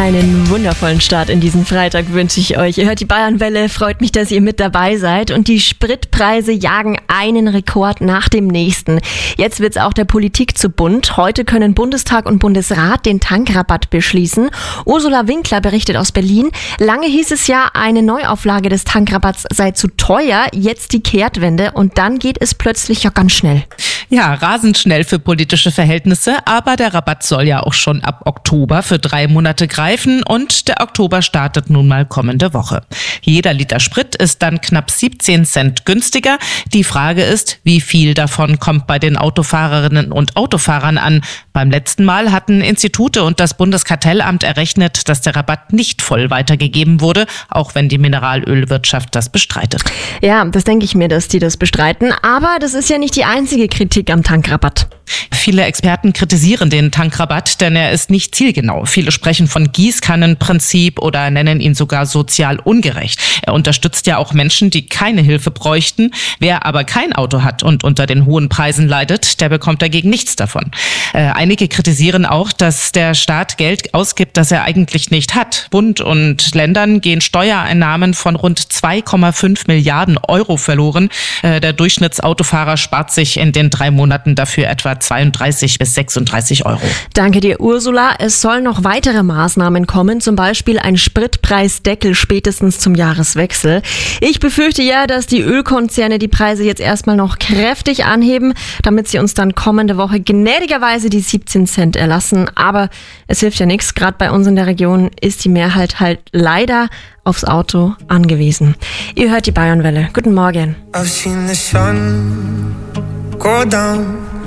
Einen wundervollen Start in diesen Freitag wünsche ich euch. Ihr hört die Bayernwelle, freut mich, dass ihr mit dabei seid. Und die Spritpreise jagen einen Rekord nach dem nächsten. Jetzt wird's auch der Politik zu bunt. Heute können Bundestag und Bundesrat den Tankrabatt beschließen. Ursula Winkler berichtet aus Berlin. Lange hieß es ja, eine Neuauflage des Tankrabatts sei zu teuer. Jetzt die Kehrtwende und dann geht es plötzlich ja ganz schnell. Ja, rasend schnell für politische Verhältnisse, aber der Rabatt soll ja auch schon ab Oktober für 3 Monate greifen und der Oktober startet nun mal kommende Woche. Jeder Liter Sprit ist dann knapp 17 Cent günstiger. Die Frage ist, wie viel davon kommt bei den Autofahrerinnen und Autofahrern an? Beim letzten Mal hatten Institute und das Bundeskartellamt errechnet, dass der Rabatt nicht voll weitergegeben wurde, auch wenn die Mineralölwirtschaft das bestreitet. Ja, das denke ich mir, dass die das bestreiten. Aber das ist ja nicht die einzige Kritik am Tankrabatt. Viele Experten kritisieren den Tankrabatt, denn er ist nicht zielgenau. Viele sprechen von Gießkannenprinzip oder nennen ihn sogar sozial ungerecht. Er unterstützt ja auch Menschen, die keine Hilfe bräuchten. Wer aber kein Auto hat und unter den hohen Preisen leidet, der bekommt dagegen nichts davon. Einige kritisieren auch, dass der Staat Geld ausgibt, das er eigentlich nicht hat. Bund und Ländern gehen Steuereinnahmen von rund 2,5 Milliarden Euro verloren. Der Durchschnittsautofahrer spart sich in den 3 Monaten dafür etwa 32 bis 36 Euro. Danke dir, Ursula. Es sollen noch weitere Maßnahmen kommen, zum Beispiel ein Spritpreisdeckel spätestens zum Jahreswechsel. Ich befürchte ja, dass die Ölkonzerne die Preise jetzt erstmal noch kräftig anheben, damit sie uns dann kommende Woche gnädigerweise die 17 Cent erlassen. Aber es hilft ja nichts. Gerade bei uns in der Region ist die Mehrheit halt leider aufs Auto angewiesen. Ihr hört die Bayernwelle. Guten Morgen. I've seen the sun go down.